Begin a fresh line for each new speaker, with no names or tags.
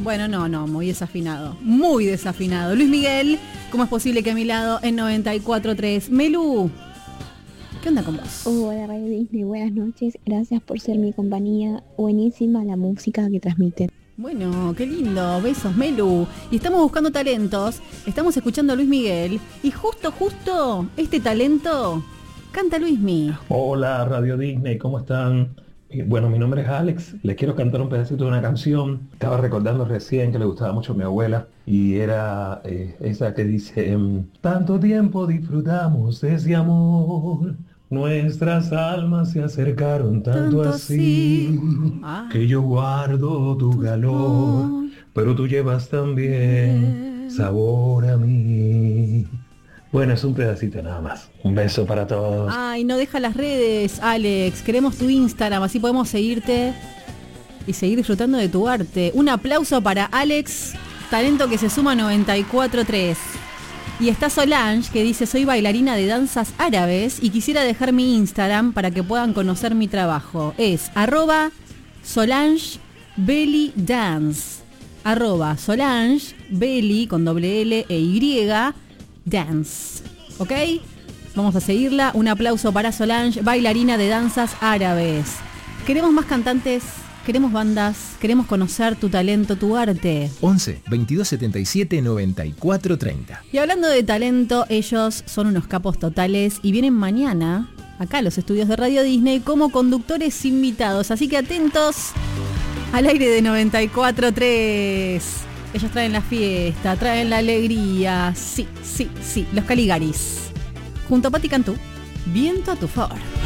Bueno, no, muy desafinado. Muy desafinado. Luis Miguel, ¿cómo es posible que a mi lado en 94.3? Melu, ¿qué onda con vos?
Hola Radio Disney, buenas noches. Gracias por ser mi compañía. Buenísima la música que transmiten.
Bueno, qué lindo. Besos, Melu. Y estamos buscando talentos. Estamos escuchando a Luis Miguel. Y justo, este talento canta Luismi.
Hola Radio Disney, ¿cómo están? Bueno, mi nombre es Alex, le quiero cantar un pedacito de una canción. Estaba recordando recién que le gustaba mucho a mi abuela y era esa que dice, tanto tiempo disfrutamos de ese amor, nuestras almas se acercaron tanto así, que yo guardo tu calor, pero tú llevas también sabor a mí. Bueno, es un pedacito nada más. Un beso para todos.
Ay, no deja las redes, Alex. Queremos tu Instagram, así podemos seguirte y seguir disfrutando de tu arte. Un aplauso para Alex, talento que se suma a 94.3. Y está Solange, que dice, soy bailarina de danzas árabes y quisiera dejar mi Instagram para que puedan conocer mi trabajo. Es @SolangeBellyDance. @SolangeBelly con doble L e Y Dance. ¿Ok? Vamos a seguirla. Un aplauso para Solange, bailarina de danzas árabes. Queremos más cantantes, queremos bandas, queremos conocer tu talento, tu arte.
11 22 77 94 30.
Y hablando de talento, ellos son unos capos totales y vienen mañana acá a los estudios de Radio Disney como conductores invitados. Así que atentos al aire de 94.3. Ellos traen la fiesta, traen la alegría. Sí, los Caligaris. Junto a Patti Cantú, viento a tu favor.